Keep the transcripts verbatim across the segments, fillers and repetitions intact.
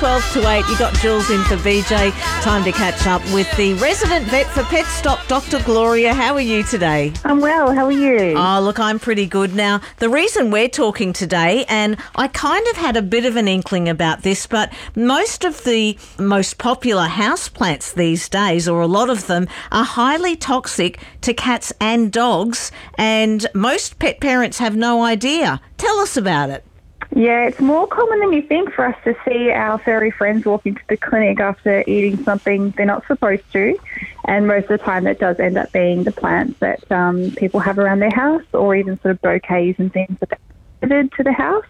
twelve to eight. You got Jules in for B J. Time to catch up with the resident vet for Pet Stop, Doctor Gloria. How are you today? I'm well. How are you? Oh, look, I'm pretty good. Now, the reason we're talking today, and I kind of had a bit of an inkling about this, but most of the most popular houseplants these days, or a lot of them, are highly toxic to cats and dogs, and most pet parents have no idea. Tell us about it. Yeah, it's more common than you think for us to see our furry friends walk into the clinic after eating something they're not supposed to. And most of the time that does end up being the plants that um, people have around their house, or even sort of bouquets and things that are delivered to the house.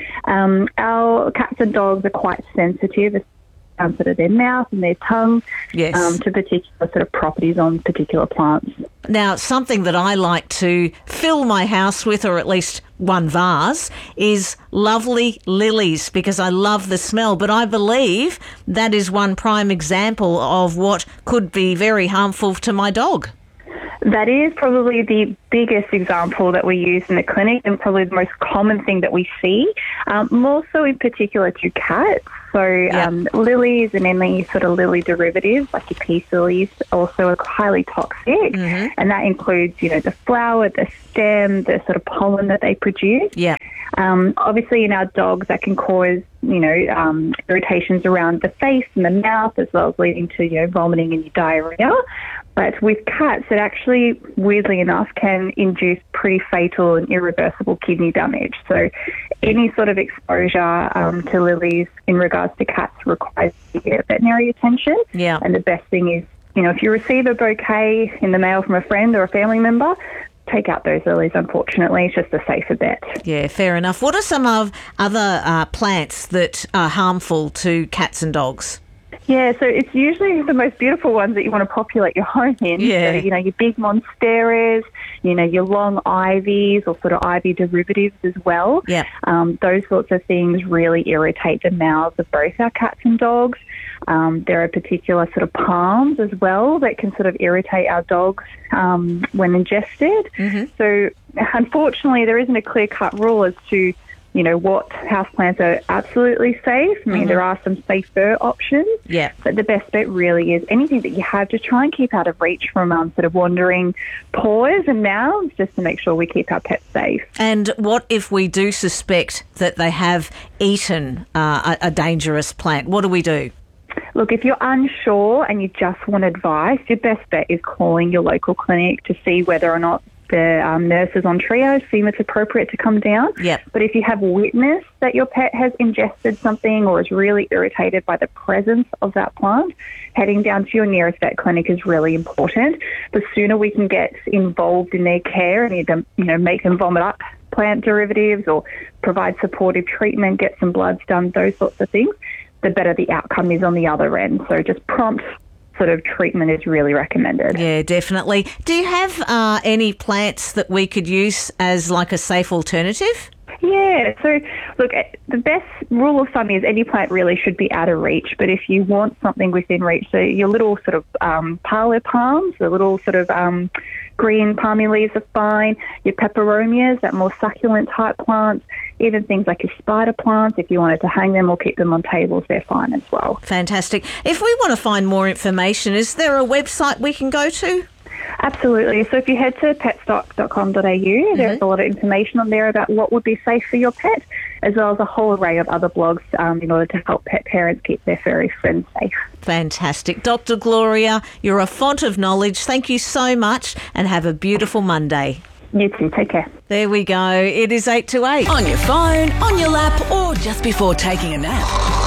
Um, our cats and dogs are quite sensitive, um, sort of their mouth and their tongue, yes. um, to particular sort of properties on particular plants. Now, something that I like to fill my house with, or at least one vase, is lovely lilies, because I love the smell. But I believe that is one prime example of what could be very harmful to my dog. That is probably the biggest example that we use in the clinic, and probably the most common thing that we see, um, more so in particular to cats. So yeah. um, lilies and any sort of lily derivatives, like your peace lilies, also are highly toxic. Mm-hmm. And that includes, you know, the flower, the stem, the sort of pollen that they produce. Yeah. Um, obviously, in our dogs, that can cause, you know, um, irritations around the face and the mouth, as well as leading to, you know, vomiting and diarrhea. But with cats, it actually, weirdly enough, can induce pretty fatal and irreversible kidney damage. So any sort of exposure um, to lilies in regards to cats requires veterinary attention. Yeah. And the best thing is, you know, if you receive a bouquet in the mail from a friend or a family member, take out those lilies, unfortunately. It's just a safer bet. Yeah, fair enough. What are some of other uh, plants that are harmful to cats and dogs? Yeah, so it's usually the most beautiful ones that you want to populate your home in. Yeah. So, you know, your big monsteras, you know, your long ivies or sort of ivy derivatives as well. Yeah. Um, those sorts of things really irritate the mouths of both our cats and dogs. Um, there are particular sort of palms as well that can sort of irritate our dogs um, when ingested. Mm-hmm. So, unfortunately, there isn't a clear-cut rule as to, you know, what houseplants are absolutely safe. I mean, Mm-hmm. there are some safer options. Yeah. But the best bet really is anything that you have, just try and keep out of reach from um, sort of wandering paws and mouths, just to make sure we keep our pets safe. And what if we do suspect that they have eaten uh, a, a dangerous plant? What do we do? Look, if you're unsure and you just want advice, your best bet is calling your local clinic to see whether or not the um, nurses on triage seem it's appropriate to come down. Yep. But if you have witnessed that your pet has ingested something or is really irritated by the presence of that plant, heading down to your nearest vet clinic is really important. The sooner we can get involved in their care and either, you know, make them vomit up plant derivatives or provide supportive treatment, get some bloods done, those sorts of things, the better the outcome is on the other end. So just prompt sort of treatment is really recommended. Yeah, definitely. Do you have uh, any plants that we could use as like a safe alternative? Yeah, so look, the best rule of thumb is any plant really should be out of reach, but if you want something within reach, so your little sort of um, parlour palms, the little sort of um, green palmy leaves are fine, your peperomias, that more succulent type plants, even things like your spider plants, if you wanted to hang them or keep them on tables, they're fine as well. Fantastic. If we want to find more information, is there a website we can go to? Absolutely. So if you head to pet stock dot com dot a u, mm-hmm. there's a lot of information on there about what would be safe for your pet, as well as a whole array of other blogs um, in order to help pet parents keep their furry friends safe. Fantastic. Doctor Gloria, you're a font of knowledge. Thank you so much and have a beautiful Monday. You too. Take care. There we go. It is eight to eight. On your phone, on your lap, or just before taking a nap.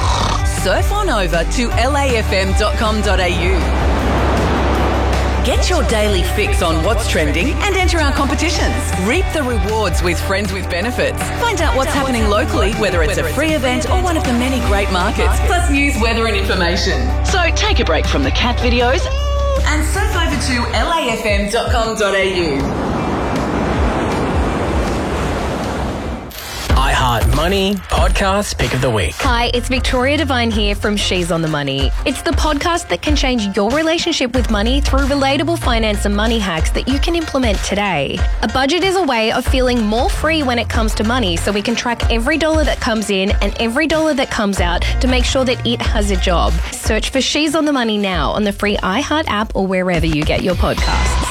Surf on over to L A F M dot com dot a u. Get your daily fix on what's trending and enter our competitions. Reap the rewards with Friends with Benefits. Find out what's happening locally, whether it's a free event or one of the many great markets, plus news, weather and information. So take a break from the cat videos and surf over to L A F M dot com dot a u. iHeart Money Podcast Pick of the Week. Hi, it's Victoria Devine here from She's on the Money. It's the podcast that can change your relationship with money through relatable finance and money hacks that you can implement today. A budget is a way of feeling more free when it comes to money, so we can track every dollar that comes in and every dollar that comes out to make sure that it has a job. Search for She's on the Money now on the free iHeart app or wherever you get your podcasts.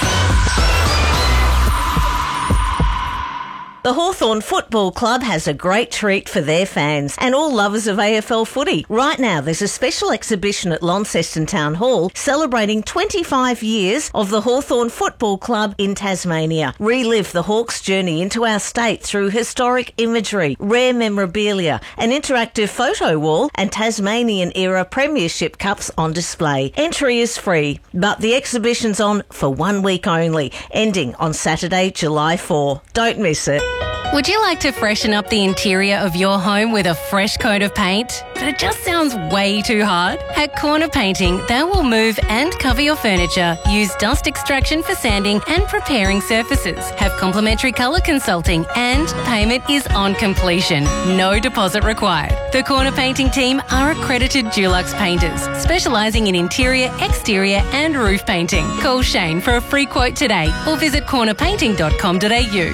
The Hawthorn Football Club has a great treat for their fans and all lovers of A F L footy. Right now, there's a special exhibition at Launceston Town Hall celebrating twenty-five years of the Hawthorn Football Club in Tasmania. Relive the Hawks' journey into our state through historic imagery, rare memorabilia, an interactive photo wall and Tasmanian-era premiership cups on display. Entry is free, but the exhibition's on for one week only, ending on Saturday, July fourth. Don't miss it. Would you like to freshen up the interior of your home with a fresh coat of paint, but it just sounds way too hard? At Corner Painting, they will move and cover your furniture, use dust extraction for sanding and preparing surfaces, have complimentary colour consulting, and payment is on completion. No deposit required. The Corner Painting team are accredited Dulux painters, specialising in interior, exterior and roof painting. Call Shane for a free quote today or visit corner painting dot com dot a u.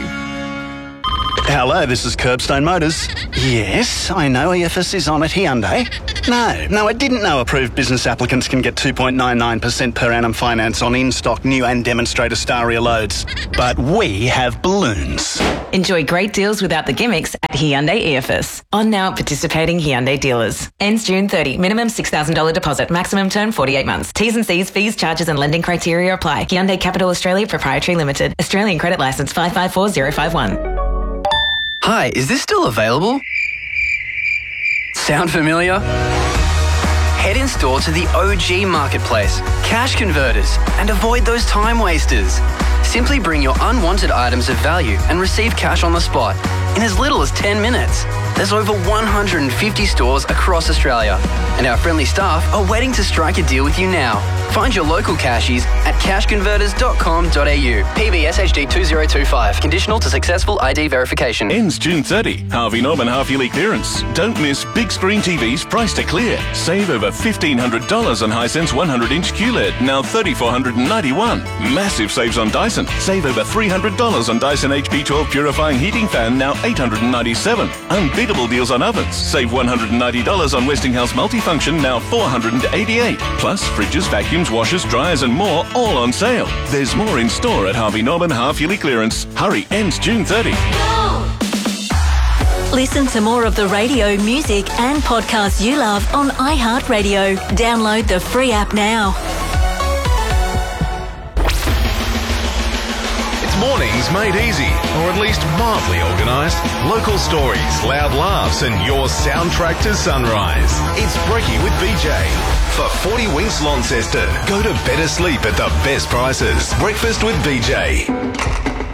Hello, this is Curbstone Motors. Yes, I know E F S is on at Hyundai. No, no, I didn't know approved business applicants can get two point nine nine percent per annum finance on in-stock new and demonstrator Staria loads. But we have balloons. Enjoy great deals without the gimmicks at Hyundai E F S. On now at participating Hyundai dealers. Ends June thirtieth. Minimum six thousand dollars deposit. Maximum term forty-eight months. T's and C's, fees, charges and lending criteria apply. Hyundai Capital Australia Proprietary Limited. Australian Credit Licence five five four zero five one. Hi, is this still available? Sound familiar? Head in store to the O G Marketplace, Cash Converters, and avoid those time wasters. Simply bring your unwanted items of value and receive cash on the spot in as little as ten minutes. There's over one hundred fifty stores across Australia, and our friendly staff are waiting to strike a deal with you now. Find your local cashies at cash converters dot com dot a u. P B S H D two zero two five. Conditional to successful I D verification. Ends June thirtieth. Harvey Norman half-yearly clearance. Don't miss big screen T Vs priced to clear. Save over fifteen hundred dollars on Hisense one hundred inch Q L E D, now three thousand four hundred ninety-one dollars. Massive saves on Dyson. Save over three hundred dollars on Dyson H P twelve purifying heating fan, now eight hundred ninety-seven dollars. Unbeatable deals on ovens. Save one hundred ninety dollars on Westinghouse multifunction, now four hundred eighty-eight dollars. Plus fridges, vacuums, washers, dryers and more, all on sale. There's more in store at Harvey Norman half-yearly clearance. Hurry, ends June thirtieth. Listen to more of the radio, music and podcasts you love on iHeartRadio. Download the free app now. It's mornings made easy, or at least mildly organised. Local stories, loud laughs and your soundtrack to sunrise. It's Brekkie with B J. For forty winks Launceston, go to better sleep at the best prices. Breakfast with B J.